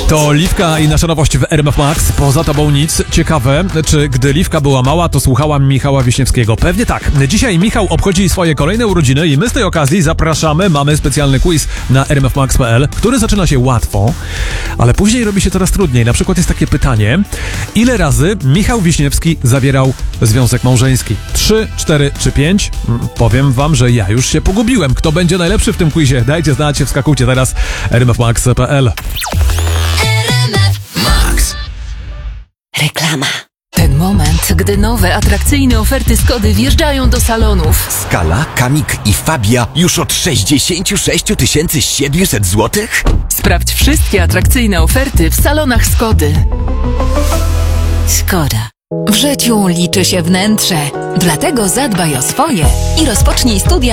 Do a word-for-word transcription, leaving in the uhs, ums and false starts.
To Liwka i nasza nowość w R M F Max. Poza tobą nic. Ciekawe, czy gdy Liwka była mała, to słuchała Michała Wiśniewskiego? Pewnie tak. Dzisiaj Michał obchodzi swoje kolejne urodziny i my z tej okazji zapraszamy. Mamy specjalny quiz na r m f max kropka p l, który zaczyna się łatwo, ale później robi się coraz trudniej. Na przykład jest takie pytanie: ile razy Michał Wiśniewski zawierał związek małżeński? Trzy, cztery czy pięć? Powiem wam, że ja już się pogubiłem. Kto będzie najlepszy w tym quizie? Dajcie znać, wskakujcie teraz r m f max kropka p l. Reklama. Ten moment, gdy nowe, atrakcyjne oferty Skody wjeżdżają do salonów. Skala, Kamik i Fabia już od sześćdziesiąt sześć tysięcy siedemset złotych? Sprawdź wszystkie atrakcyjne oferty w salonach Skody. Skoda. W życiu liczy się wnętrze, dlatego zadbaj o swoje i rozpocznij studia